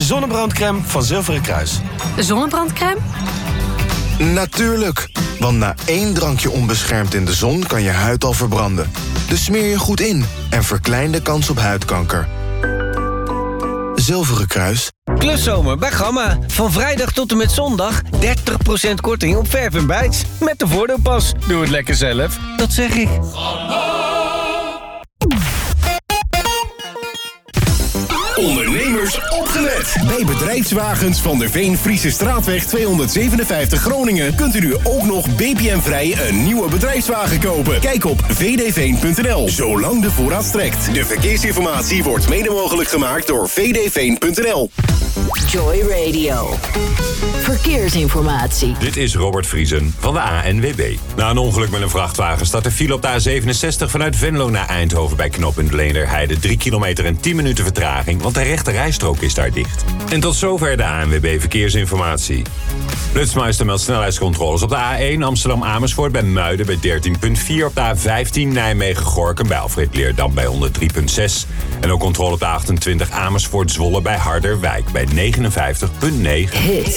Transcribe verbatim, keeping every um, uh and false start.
Zonnebrandcrème van Zilveren Kruis. Zonnebrandcrème? Natuurlijk, want na één drankje onbeschermd in de zon kan je huid al verbranden. Dus smeer je goed in en verklein de kans op huidkanker. Zilveren Kruis. Kluszomer bij Gamma. Van vrijdag tot en met zondag dertig procent korting op verf en bijts. Met de voordeelpas. Doe het lekker zelf. Dat zeg ik. Ondernemers opgelet. Bij Bedrijfswagens van der Veen Friese Straatweg tweehonderdzevenenvijftig Groningen kunt u nu ook nog B P M-vrij een nieuwe bedrijfswagen kopen. Kijk op v d veen punt n l, zolang de voorraad strekt. De verkeersinformatie wordt mede mogelijk gemaakt door v d veen punt n l. Joy Radio. Verkeersinformatie. Dit is Robert Vriesen van de A N W B. Na een ongeluk met een vrachtwagen staat er file op de A zevenenzestig vanuit Venlo naar Eindhoven bij knooppunt Leenderheide. drie kilometer en tien minuten vertraging, want de rechte rijstrook is daar dicht. En tot zover de A N W B Verkeersinformatie. Flitsmeister meldt snelheidscontroles op de A één Amsterdam-Amersfoort bij Muiden bij dertien komma vier. Op de A vijftien Nijmegen-Gorkum bij Alfred Leerdam bij honderd drie komma zes. En ook controle op de A achtentwintig Amersfoort-Zwolle bij Harderwijk bij negenenvijftig komma negen. Hits